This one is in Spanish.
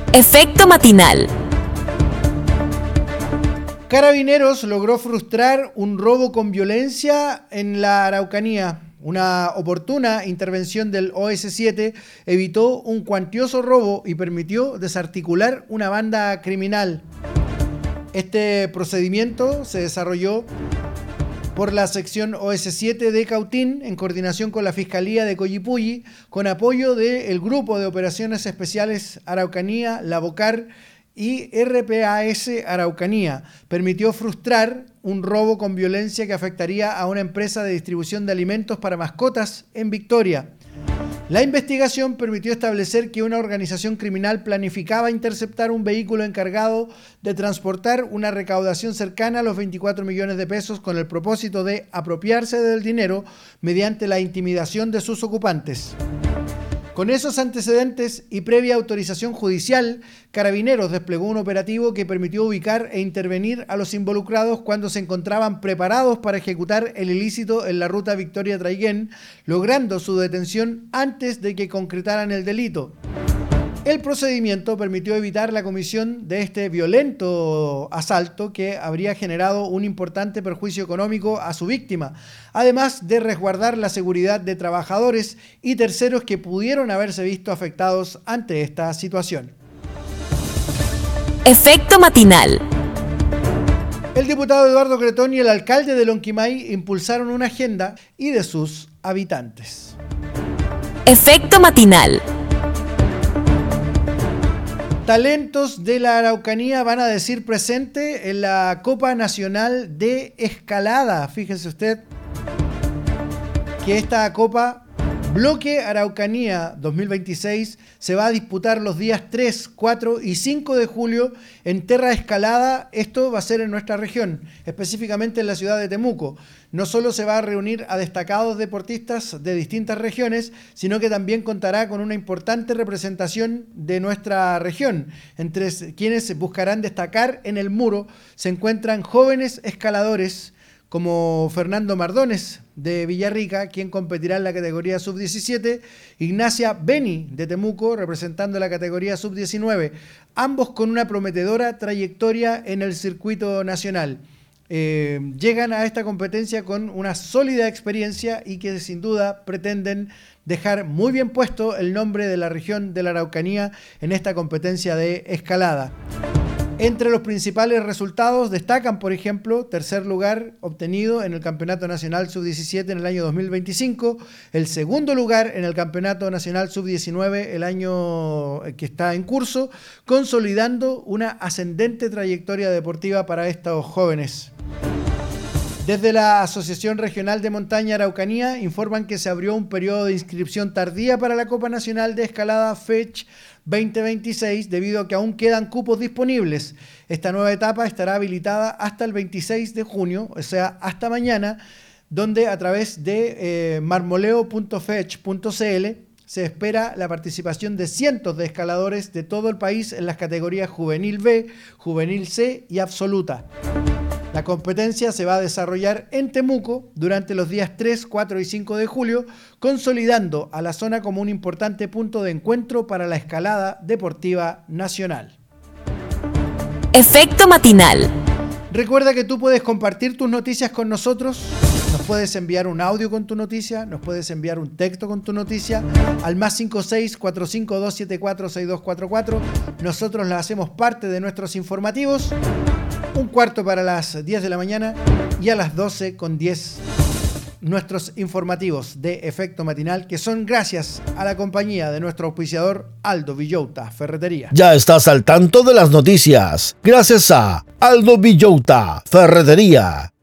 Efecto matinal. Carabineros logró frustrar un robo con violencia en la Araucanía. Una oportuna intervención del OS7 evitó un cuantioso robo y permitió desarticular una banda criminal. Este procedimiento se desarrolló por la sección OS7 de Cautín, en coordinación con la Fiscalía de Collipulli, con apoyo del Grupo de Operaciones Especiales Araucanía, la BOCAR y RPAS Araucanía. Permitió frustrar un robo con violencia que afectaría a una empresa de distribución de alimentos para mascotas en Victoria. La investigación permitió establecer que una organización criminal planificaba interceptar un vehículo encargado de transportar una recaudación cercana a los 24 millones de pesos con el propósito de apropiarse del dinero mediante la intimidación de sus ocupantes. Con esos antecedentes y previa autorización judicial, Carabineros desplegó un operativo que permitió ubicar e intervenir a los involucrados cuando se encontraban preparados para ejecutar el ilícito en la ruta Victoria-Traiguén, logrando su detención antes de que concretaran el delito. El procedimiento permitió evitar la comisión de este violento asalto que habría generado un importante perjuicio económico a su víctima, además de resguardar la seguridad de trabajadores y terceros que pudieron haberse visto afectados ante esta situación. Efecto matinal. El diputado Eduardo Cretón y el alcalde de Lonquimay impulsaron una agenda y de sus habitantes. Efecto matinal. Talentos de la Araucanía van a decir presente en la Copa Nacional de Escalada. Fíjese usted que esta Copa Bloque Araucanía 2026 se va a disputar los días 3, 4 y 5 de julio en Terra Escalada. Esto va a ser en nuestra región, específicamente en la ciudad de Temuco. No solo se va a reunir a destacados deportistas de distintas regiones, sino que también contará con una importante representación de nuestra región. Entre quienes buscarán destacar en el muro se encuentran jóvenes escaladores como Fernando Mardones de Villarrica, quien competirá en la categoría sub-17, Ignacia Beni de Temuco, representando la categoría sub-19, ambos con una prometedora trayectoria en el circuito nacional. Llegan a esta competencia con una sólida experiencia y que sin duda pretenden dejar muy bien puesto el nombre de la región de la Araucanía en esta competencia de escalada. Entre los principales resultados destacan, por ejemplo, tercer lugar obtenido en el Campeonato Nacional Sub-17 en el año 2025, el segundo lugar en el Campeonato Nacional Sub-19 el año que está en curso, consolidando una ascendente trayectoria deportiva para estos jóvenes. Desde la Asociación Regional de Montaña Araucanía informan que se abrió un periodo de inscripción tardía para la Copa Nacional de Escalada FECH 2026 debido a que aún quedan cupos disponibles. Esta nueva etapa estará habilitada hasta el 26 de junio, o sea, hasta mañana, donde a través de marmoleo.fetch.cl se espera la participación de cientos de escaladores de todo el país en las categorías Juvenil B, Juvenil C y Absoluta. La competencia se va a desarrollar en Temuco durante los días 3, 4 y 5 de julio, consolidando a la zona como un importante punto de encuentro para la escalada deportiva nacional. Efecto matinal. Recuerda que tú puedes compartir tus noticias con nosotros. Nos puedes enviar un audio con tu noticia, nos puedes enviar un texto con tu noticia al +56 45274 6244. Nosotros la hacemos parte de nuestros informativos. 1:15 para las 10 de la mañana y a las 12:10 nuestros informativos de Efecto Matinal, que son gracias a la compañía de nuestro auspiciador Aldo Villota Ferretería. Ya estás al tanto de las noticias gracias a Aldo Villota Ferretería.